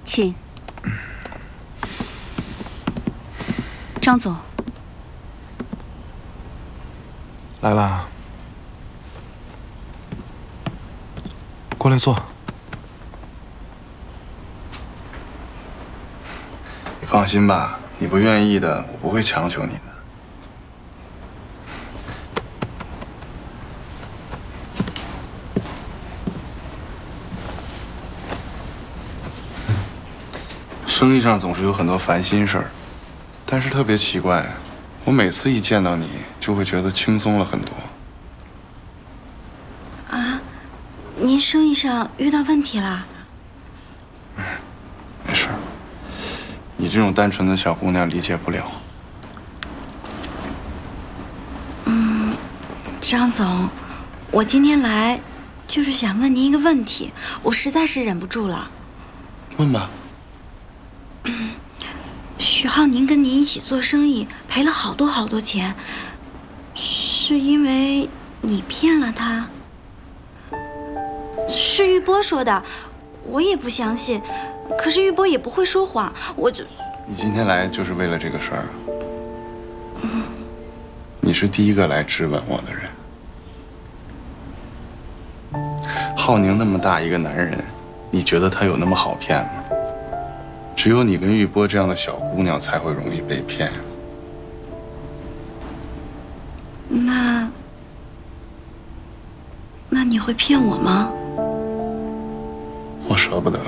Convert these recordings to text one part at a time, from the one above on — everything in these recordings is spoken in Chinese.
请。张总， 来啦，过来坐。 你放心吧，你不愿意的，我不会强求你的。生意上总是有很多烦心事儿。 但是特别奇怪，我每次一见到你，就会觉得轻松了很多。 啊，您生意上遇到问题了？ 没事，你这种单纯的小姑娘理解不了。 张总，我今天来就是想问您一个问题，我实在是忍不住了。 问吧。 许浩宁跟您一起做生意，赔了好多钱，是因为你骗了他？是玉波说的，我也不相信，可是玉波也不会说谎，我就…… 你今天来就是为了这个事儿？你是第一个来质问我的人。浩宁那么大一个男人，你觉得他有那么好骗吗？ 只有你跟玉波这样的小姑娘才会容易被骗。 那你会骗我吗？ 我舍不得。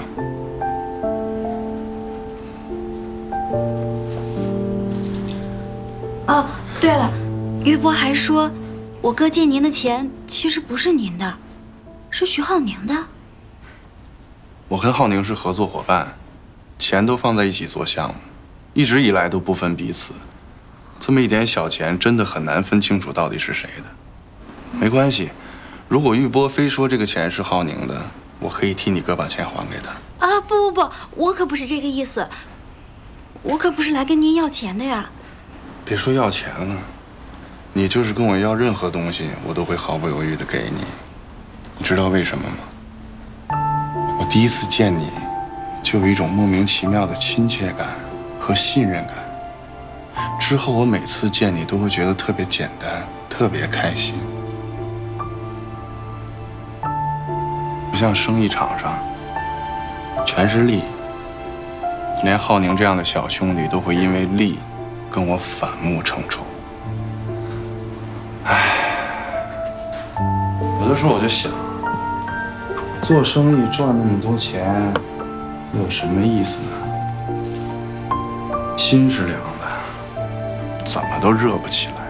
哦，对了，玉波还说，我哥借您的钱其实不是您的，是徐浩宁的。 我跟浩宁是合作伙伴。 钱都放在一起做项目，一直以来都不分彼此。这么一点小钱，真的很难分清楚到底是谁的。没关系，如果玉波非说这个钱是浩宁的，我可以替你哥把钱还给他。 啊，不，我可不是这个意思，我可不是来跟您要钱的呀。 别说要钱了，你就是跟我要任何东西，我都会毫不犹豫的给你。你知道为什么吗？我第一次见你。 就有一种莫名其妙的亲切感和信任感。之后我每次见你都会觉得特别简单，特别开心。不像生意场上，全是利。连浩宁这样的小兄弟都会因为利跟我反目成仇。唉，有的时候我就想，做生意赚那么多钱。 有什么意思呢？心是凉的，怎么都热不起来。